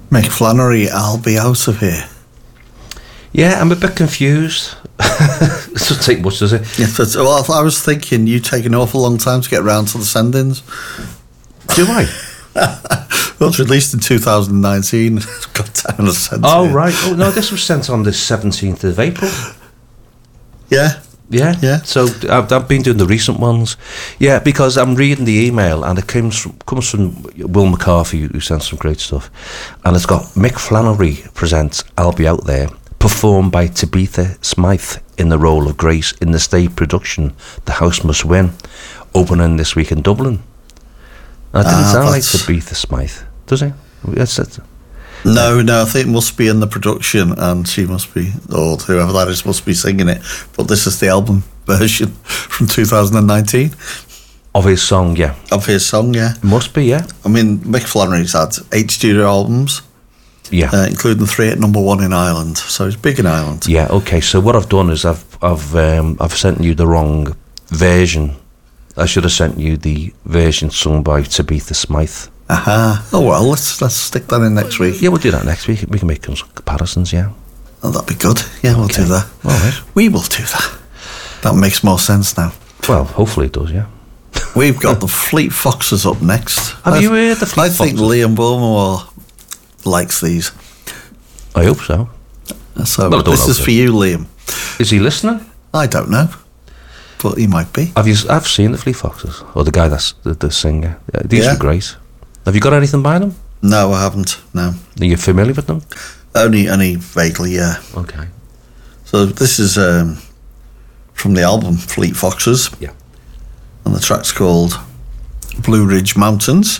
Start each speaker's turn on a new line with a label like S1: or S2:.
S1: Mick Flannery, I'll be out of here.
S2: Yeah, I'm a bit confused. It doesn't take much, does it?
S1: Yeah, well, I was thinking you take an awful long time to get round to the send-ins.
S2: Do I?
S1: Well, it's released in 2019. Got down to sent.
S2: Oh, right. Oh, no, this was sent on the 17th of April.
S1: Yeah.
S2: Yeah. So I've been doing the recent ones. Yeah, because I'm reading the email and it comes from Will McCarthy, who sent some great stuff. And it's got Mick Flannery presents I'll Be Out There, performed by Tabitha Smythe in the role of Grace in the stage production The House Must Win, opening this week in Dublin. And it didn't sound like Tabitha Smythe, does it?
S1: No, I think it must be in the production and she must be, or whoever that is, must be singing it. But this is the album version from 2019.
S2: Of his song, yeah.
S1: Of his song, yeah.
S2: Must be, yeah.
S1: I mean, Mick Flannery's had 8 studio albums.
S2: Yeah.
S1: Including 3 at number 1 in Ireland. So he's big in Ireland.
S2: Yeah, okay. So what I've done is I've sent you the wrong version. I should have sent you the version sung by Tabitha Smythe.
S1: Aha. Oh, well, let's stick that in next week.
S2: Yeah, we'll do that next week. We can make some comparisons, yeah.
S1: Oh, that'd be good. Yeah, we'll do that.
S2: All right.
S1: We will do that. That makes more sense now.
S2: Well, hopefully it does, yeah.
S1: We've got the Fleet Foxes up next.
S2: Have you heard the Fleet Foxes?
S1: I think Liam Bulmore likes these.
S2: I hope so.
S1: So this is for you, Liam.
S2: Is he listening?
S1: I don't know, but he might be.
S2: I've seen the Fleet Foxes, or the guy that's the singer. These are great. Have you got anything by them?
S1: No, I haven't. No.
S2: Are you familiar with them?
S1: Only vaguely, yeah.
S2: Okay.
S1: So this is from the album Fleet Foxes.
S2: Yeah.
S1: And the track's called Blue Ridge Mountains.